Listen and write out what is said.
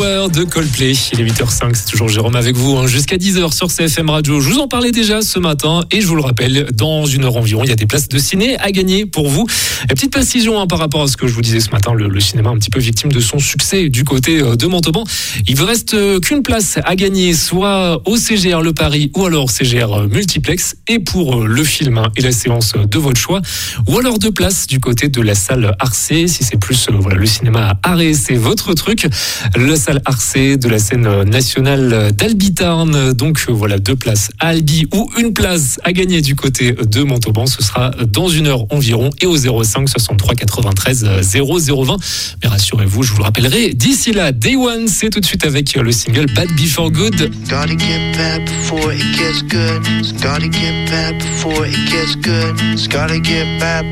Hour de Coldplay. Il est 8h05, c'est toujours Jérôme avec vous jusqu'à 10h sur CFM Radio. Je vous en parlais déjà ce matin et je vous le rappelle, dans une heure environ, il y a des places de ciné à gagner pour vous. Et petite précision par rapport à ce que je vous disais ce matin, le cinéma un petit peu victime de son succès du côté de Montauban. Il vous reste qu'une place à gagner, soit au CGR Le Paris ou alors CGR Multiplex, et pour le film et la séance de votre choix, ou alors 2 places du côté de la salle Arcé, si c'est plus le cinéma à arrêt, c'est votre truc. La salle Arcé de la scène nationale d'Albitarn. Donc 2 places à Albi ou une place à gagner du côté de Montauban. Ce sera dans une heure environ et au 05 63 93 0020. Mais rassurez-vous, je vous le rappellerai d'ici là. Day One, c'est tout de suite avec le single Bad Before Good. Gotta get bad before it gets good. Gotta get bad before it gets good. Gotta get bad